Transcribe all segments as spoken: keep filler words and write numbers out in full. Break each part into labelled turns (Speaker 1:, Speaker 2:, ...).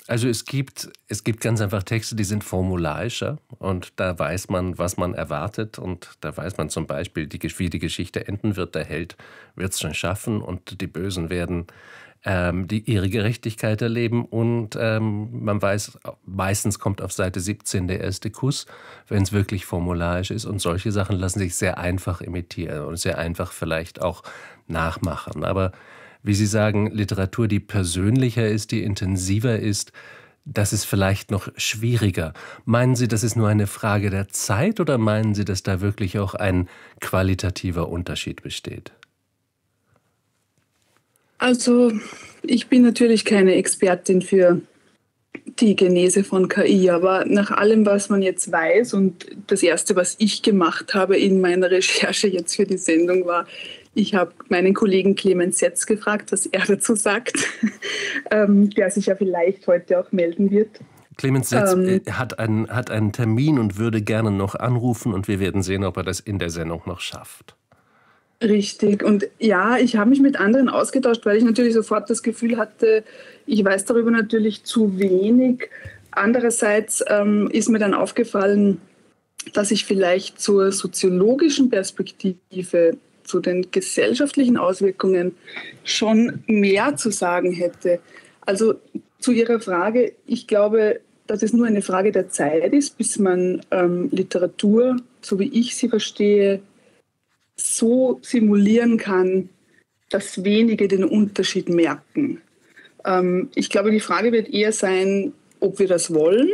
Speaker 1: Also es gibt, es gibt ganz einfach Texte, die sind formularischer und da weiß man, was man erwartet und da weiß man zum Beispiel, die, wie die Geschichte enden wird. Der Held wird es schon schaffen und die Bösen werden ähm, die, ihre Gerechtigkeit erleben und ähm, man weiß, meistens kommt auf Seite siebzehn der erste Kuss, wenn es wirklich formularisch ist und solche Sachen lassen sich sehr einfach imitieren und sehr einfach vielleicht auch nachmachen. Aber wie Sie sagen, Literatur, die persönlicher ist, die intensiver ist, das ist vielleicht noch schwieriger. Meinen Sie, das ist nur eine Frage der Zeit oder meinen Sie, dass da wirklich auch ein qualitativer Unterschied besteht?
Speaker 2: Also, ich bin natürlich keine Expertin für die Genese von K I, aber nach allem, was man jetzt weiß und das Erste, was ich gemacht habe in meiner Recherche jetzt für die Sendung war, ich habe meinen Kollegen Clemens Setz gefragt, was er dazu sagt, ähm, der sich ja vielleicht heute auch melden wird.
Speaker 1: Clemens Setz
Speaker 2: Ähm,
Speaker 1: hat, einen, hat einen Termin und würde gerne noch anrufen und wir werden sehen, ob er das in der Sendung noch schafft.
Speaker 2: Richtig. Und ja, ich habe mich mit anderen ausgetauscht, weil ich natürlich sofort das Gefühl hatte, ich weiß darüber natürlich zu wenig. Andererseits ähm, ist mir dann aufgefallen, dass ich vielleicht zur soziologischen Perspektive, zu den gesellschaftlichen Auswirkungen schon mehr zu sagen hätte. Also zu Ihrer Frage, ich glaube, dass es nur eine Frage der Zeit ist, bis man ähm, Literatur, so wie ich sie verstehe, so simulieren kann, dass wenige den Unterschied merken. Ähm, ich glaube, die Frage wird eher sein, ob wir das wollen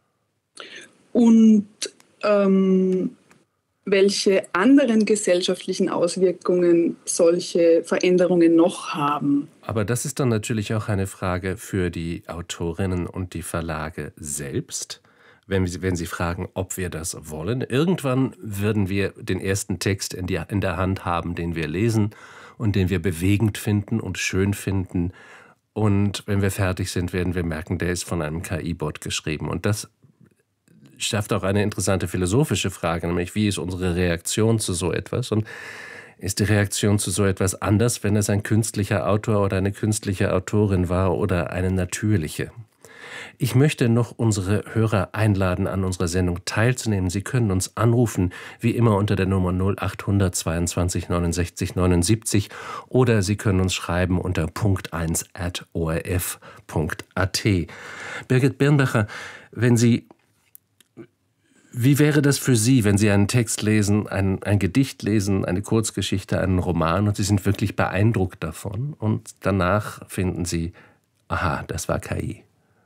Speaker 2: und ähm, welche anderen gesellschaftlichen Auswirkungen solche Veränderungen noch haben.
Speaker 1: Aber das ist dann natürlich auch eine Frage für die Autorinnen und die Verlage selbst. Wenn, wenn Sie fragen, ob wir das wollen. Irgendwann würden wir den ersten Text in, die, in der Hand haben, den wir lesen und den wir bewegend finden und schön finden. Und wenn wir fertig sind, werden wir merken, der ist von einem K I-Bot geschrieben. Und das schafft auch eine interessante philosophische Frage, nämlich wie ist unsere Reaktion zu so etwas? Und ist die Reaktion zu so etwas anders, wenn es ein künstlicher Autor oder eine künstliche Autorin war oder eine natürliche? Ich möchte noch unsere Hörer einladen, an unserer Sendung teilzunehmen. Sie können uns anrufen, wie immer unter der Nummer null achthundert zweiundzwanzig neunundsechzig neunundsiebzig oder Sie können uns schreiben unter punkt eins at o r f punkt a t. Birgit Birnbacher, wenn Sie, wie wäre das für Sie, wenn Sie einen Text lesen, ein, ein Gedicht lesen, eine Kurzgeschichte, einen Roman und Sie sind wirklich beeindruckt davon und danach finden Sie, aha, das war K I?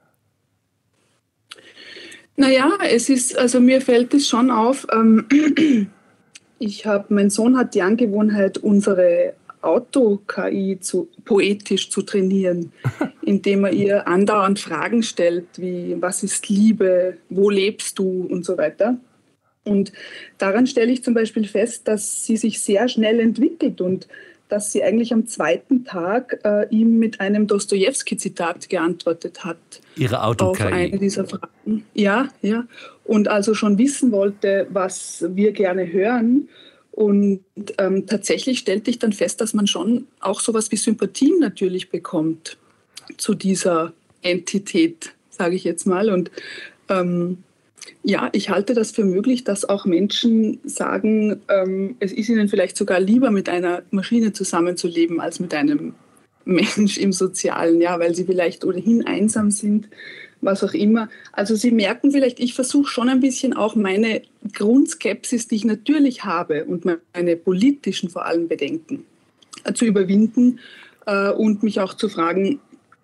Speaker 2: Naja, es ist, also mir fällt es schon auf, ähm, ich habe, mein Sohn hat die Angewohnheit, unsere Auto-K I zu, poetisch zu trainieren, indem er ihr andauernd Fragen stellt, wie was ist Liebe, wo lebst du und so weiter. Und daran stelle ich zum Beispiel fest, dass sie sich sehr schnell entwickelt und dass sie eigentlich am zweiten Tag äh, ihm mit einem Dostojewski-Zitat geantwortet hat.
Speaker 1: Ihre Auto-K I?
Speaker 2: Auf eine dieser Fragen. Ja, ja. Und also schon wissen wollte, was wir gerne hören. Und ähm, tatsächlich stellte ich dann fest, dass man schon auch sowas wie Sympathien natürlich bekommt zu dieser Entität, sage ich jetzt mal. Und ähm, ja, ich halte das für möglich, dass auch Menschen sagen, ähm, es ist ihnen vielleicht sogar lieber, mit einer Maschine zusammenzuleben, als mit einem Mensch im Sozialen, ja, weil sie vielleicht ohnehin einsam sind, was auch immer. Also Sie merken vielleicht, ich versuche schon ein bisschen auch meine Grundskepsis, die ich natürlich habe und meine politischen vor allem Bedenken äh, zu überwinden äh, und mich auch zu fragen,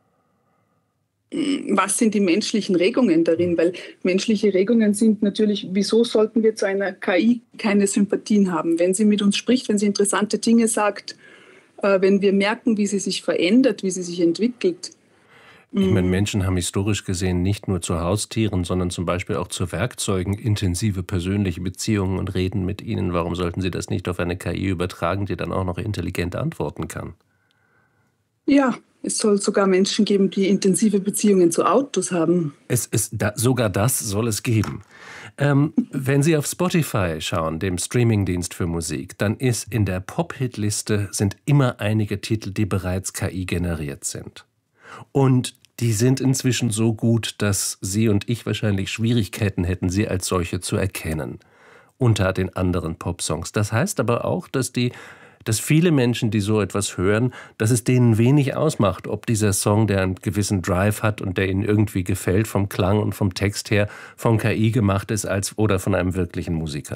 Speaker 2: was sind die menschlichen Regungen darin? Weil menschliche Regungen sind natürlich, wieso sollten wir zu einer K I keine Sympathien haben? Wenn sie mit uns spricht, wenn sie interessante Dinge sagt, äh, wenn wir merken, wie sie sich verändert, wie sie sich entwickelt.
Speaker 1: Ich meine, Menschen haben historisch gesehen nicht nur zu Haustieren, sondern zum Beispiel auch zu Werkzeugen intensive persönliche Beziehungen und reden mit ihnen. Warum sollten sie das nicht auf eine K I übertragen, die dann auch noch intelligent antworten kann?
Speaker 2: Ja, es soll sogar Menschen geben, die intensive Beziehungen zu Autos haben.
Speaker 1: Es ist da, sogar das soll es geben. Ähm, wenn Sie auf Spotify schauen, dem Streamingdienst für Musik, dann ist in der Pop-Hit-Liste sind immer einige Titel, die bereits K I generiert sind. Und die sind inzwischen so gut, dass Sie und ich wahrscheinlich Schwierigkeiten hätten, sie als solche zu erkennen unter den anderen Popsongs. Das heißt aber auch, dass die dass viele Menschen, die so etwas hören, dass es denen wenig ausmacht, ob dieser Song, der einen gewissen Drive hat und der ihnen irgendwie gefällt, vom Klang und vom Text her, von K I gemacht ist als, oder von einem wirklichen Musiker.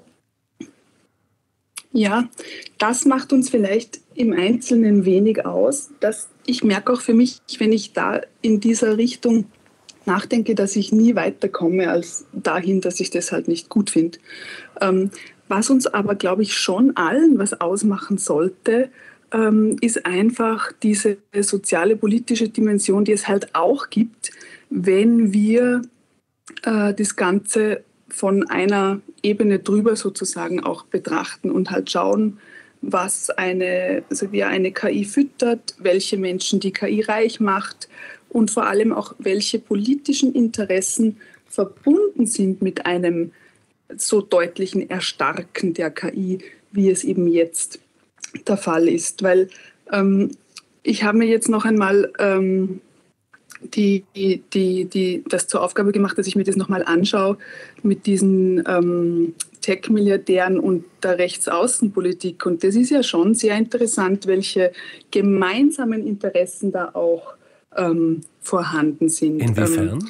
Speaker 2: Ja, das macht uns vielleicht im Einzelnen wenig aus. Das, ich merke auch für mich, wenn ich da in dieser Richtung nachdenke, dass ich nie weiterkomme als dahin, dass ich das halt nicht gut finde. Ähm, was uns aber, glaube ich, schon allen was ausmachen sollte, ähm, ist einfach diese soziale, politische Dimension, die es halt auch gibt, wenn wir äh, das Ganze von einer Ebene drüber sozusagen auch betrachten und halt schauen, was eine, also wie eine K I füttert, welche Menschen die K I reich macht und vor allem auch welche politischen Interessen verbunden sind mit einem so deutlichen Erstarken der K I, wie es eben jetzt der Fall ist. Weil ähm, ich habe mir jetzt noch einmal ähm, die, die, die, das zur Aufgabe gemacht, dass ich mir das nochmal anschaue mit diesen ähm, Tech-Milliardären und der Rechtsaußenpolitik. Und das ist ja schon sehr interessant, welche gemeinsamen Interessen da auch ähm, vorhanden sind.
Speaker 1: Inwiefern?
Speaker 2: Ähm,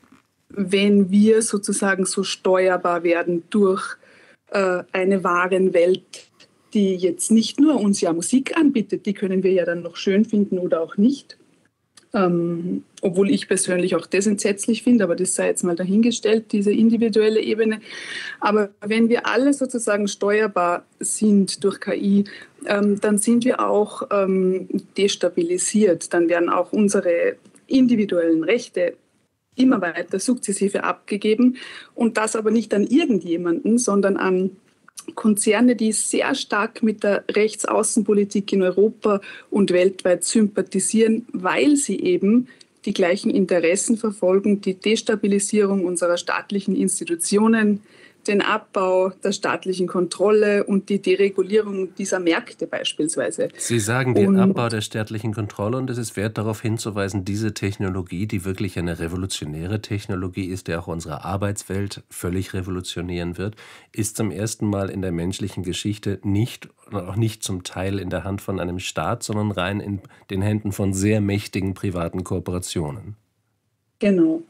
Speaker 2: wenn wir sozusagen so steuerbar werden durch äh, eine Warenwelt, die jetzt nicht nur uns ja Musik anbietet, die können wir ja dann noch schön finden oder auch nicht. Ähm, obwohl ich persönlich auch das entsetzlich finde, aber das sei jetzt mal dahingestellt, diese individuelle Ebene. Aber wenn wir alle sozusagen steuerbar sind durch K I, ähm, dann sind wir auch ähm, destabilisiert. Dann werden auch unsere individuellen Rechte immer weiter sukzessive abgegeben und das aber nicht an irgendjemanden, sondern an Konzerne, die sehr stark mit der Rechtsaußenpolitik in Europa und weltweit sympathisieren, weil sie eben die gleichen Interessen verfolgen, die Destabilisierung unserer staatlichen Institutionen, den Abbau der staatlichen Kontrolle und die Deregulierung dieser Märkte beispielsweise.
Speaker 1: Sie sagen den
Speaker 2: und
Speaker 1: Abbau der staatlichen Kontrolle und es ist wert darauf hinzuweisen, diese Technologie, die wirklich eine revolutionäre Technologie ist, die auch unsere Arbeitswelt völlig revolutionieren wird, ist zum ersten Mal in der menschlichen Geschichte nicht, auch nicht zum Teil in der Hand von einem Staat, sondern rein in den Händen von sehr mächtigen privaten Kooperationen.
Speaker 2: Genau.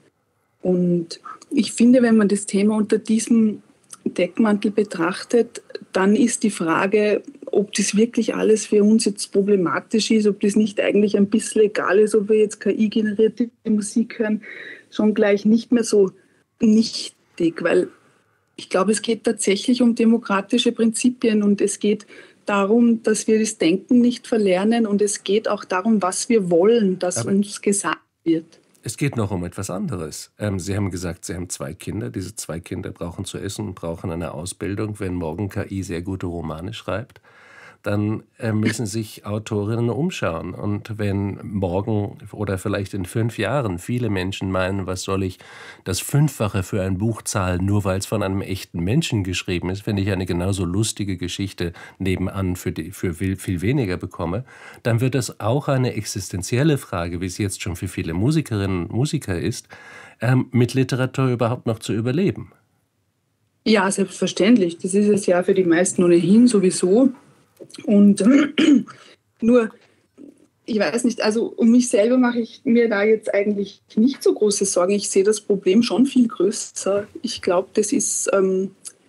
Speaker 2: Und ich finde, wenn man das Thema unter diesem Deckmantel betrachtet, dann ist die Frage, ob das wirklich alles für uns jetzt problematisch ist, ob das nicht eigentlich ein bisschen egal ist, ob wir jetzt K I-generierte Musik hören, schon gleich nicht mehr so nichtig, weil ich glaube, es geht tatsächlich um demokratische Prinzipien und es geht darum, dass wir das Denken nicht verlernen und es geht auch darum, was wir wollen, dass
Speaker 1: Aber
Speaker 2: uns gesagt wird.
Speaker 1: es geht noch um etwas anderes. Ähm, Sie haben gesagt, Sie haben zwei Kinder. Diese zwei Kinder brauchen zu essen und brauchen eine Ausbildung. Wenn morgen K I sehr gute Romane schreibt, dann äh, müssen sich Autorinnen umschauen. Und wenn morgen oder vielleicht in fünf Jahren viele Menschen meinen, was soll ich das Fünffache für ein Buch zahlen, nur weil es von einem echten Menschen geschrieben ist, wenn ich eine genauso lustige Geschichte nebenan für, die, für viel, viel weniger bekomme, dann wird das auch eine existenzielle Frage, wie es jetzt schon für viele Musikerinnen und Musiker ist, ähm, mit Literatur überhaupt noch zu überleben.
Speaker 2: Ja, selbstverständlich. Das ist es ja für die meisten ohnehin sowieso. Und nur, ich weiß nicht, also um mich selber mache ich mir da jetzt eigentlich nicht so große Sorgen. Ich sehe das Problem schon viel größer. Ich glaube, das ist, ähm,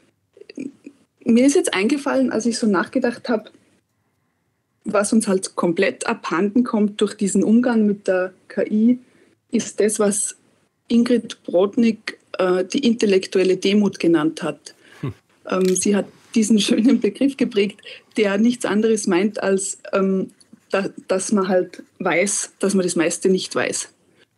Speaker 2: mir ist jetzt eingefallen, als ich so nachgedacht habe, was uns halt komplett abhanden kommt durch diesen Umgang mit der K I, ist das, was Ingrid Brodnik äh, die intellektuelle Demut genannt hat. Hm. Ähm, sie hat diesen schönen Begriff geprägt, der nichts anderes meint, als ähm, da, dass man halt weiß, dass man das meiste nicht weiß.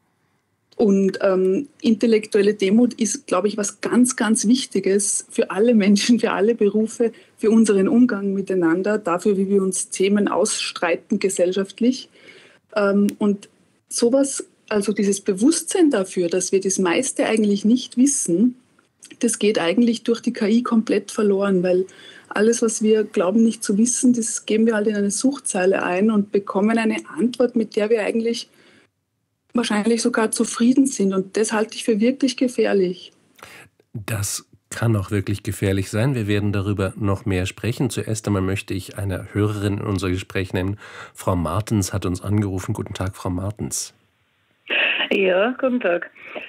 Speaker 2: Und ähm, intellektuelle Demut ist, glaube ich, was ganz, ganz Wichtiges für alle Menschen, für alle Berufe, für unseren Umgang miteinander, dafür, wie wir uns Themen ausstreiten gesellschaftlich. Ähm, und sowas, also dieses Bewusstsein dafür, dass wir das meiste eigentlich nicht wissen, das geht eigentlich durch die K I komplett verloren, weil alles, was wir glauben nicht zu wissen, das geben wir halt in eine Suchzeile ein und bekommen eine Antwort, mit der wir eigentlich wahrscheinlich sogar zufrieden sind. Und das halte ich für wirklich gefährlich.
Speaker 1: Das kann auch wirklich gefährlich sein. Wir werden darüber noch mehr sprechen. Zuerst einmal möchte ich eine Hörerin in unser Gespräch nehmen. Frau Martens hat uns angerufen. Guten Tag, Frau Martens.
Speaker 3: Ja, guten Tag.